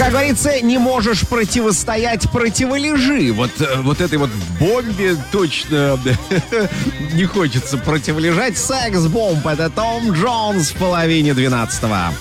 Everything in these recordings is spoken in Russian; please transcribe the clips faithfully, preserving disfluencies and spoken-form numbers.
Как говорится, не можешь противостоять, противолежи. Вот, вот этой вот бомбе точно не хочется противолежать. Секс-бомб — это Том Джонс в половине двенадцатого.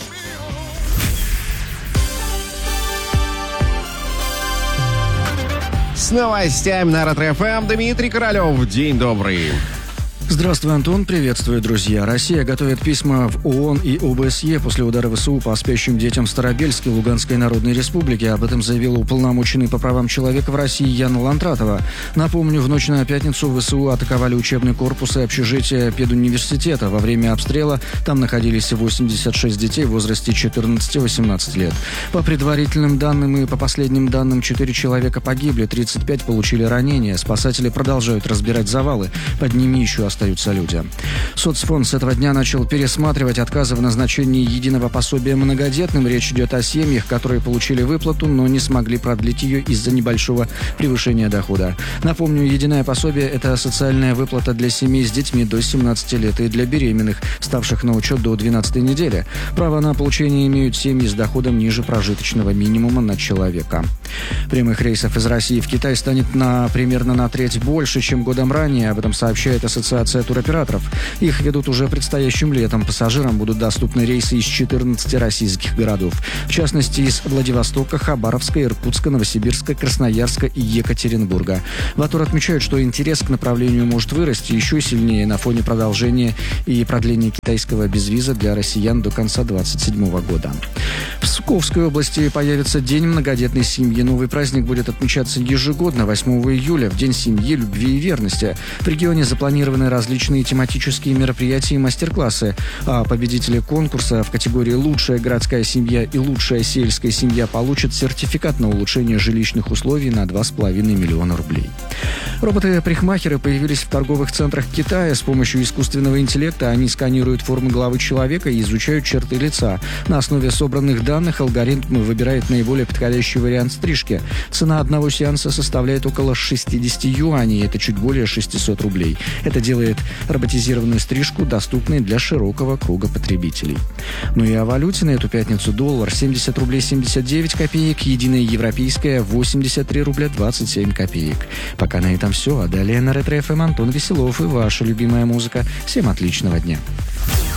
С новостями на Ретро-эф эм Дмитрий Королев. День добрый. Здравствуй, Антон. Приветствую, друзья. Россия готовит письма в ООН и о бэ эс е после удара ВСУ по спящим детям в Старобельске Луганской Народной Республики. Об этом заявила уполномоченный по правам человека в России Яна Лантратова. Напомню, в ночь на пятницу ВСУ атаковали учебный корпус и общежитие педуниверситета. Во время обстрела там находились восемьдесят шесть детей в возрасте четырнадцати-восемнадцати лет. По предварительным данным и по последним данным, четыре человека погибли, тридцать пять получили ранения. Спасатели продолжают разбирать завалы. Под ними еще остаются остаются люди. Соцфонд с этого дня начал пересматривать отказы в назначении единого пособия многодетным. Речь идет о семьях, которые получили выплату, но не смогли продлить ее из-за небольшого превышения дохода. Напомню, единое пособие – это социальная выплата для семей с детьми до семнадцати лет и для беременных, ставших на учет до двенадцатой недели. Право на получение имеют семьи с доходом ниже прожиточного минимума на человека. Прямых рейсов из России в Китай станет на, примерно на треть больше, чем годом ранее. Об этом сообщает Ассоциация туроператоров. Их ведут уже предстоящим летом. Пассажирам будут доступны рейсы из четырнадцати российских городов. В частности, из Владивостока, Хабаровска, Иркутска, Новосибирска, Красноярска и Екатеринбурга. В АТУР отмечают, что интерес к направлению может вырасти еще сильнее на фоне продолжения и продления китайского безвиза для россиян до конца двадцать седьмого года. В Псковской области появится День многодетной семьи. Новый праздник будет отмечаться ежегодно, восьмого июля, в День семьи, любви и верности. В регионе запланированы различные тематические мероприятия и мастер-классы. А победители конкурса в категории «Лучшая городская семья» и «Лучшая сельская семья» получат сертификат на улучшение жилищных условий на два с половиной миллиона рублей. Роботы-парикмахеры появились в торговых центрах Китая. С помощью искусственного интеллекта они сканируют формы головы человека и изучают черты лица. На основе собранных данных алгоритм выбирает наиболее подходящий вариант стрижки. Цена одного сеанса составляет около шестьдесят юаней, это чуть более шестьсот рублей. Это делает роботизированную стрижку доступной для широкого круга потребителей. Ну и о валюте на эту пятницу: доллар семьдесят рублей семьдесят девять копеек, единая европейская восемьдесят три рубля двадцать семь копеек. Пока на этом все, а далее на Ретро-эф эм Антон Веселов и ваша любимая музыка. Всем отличного дня.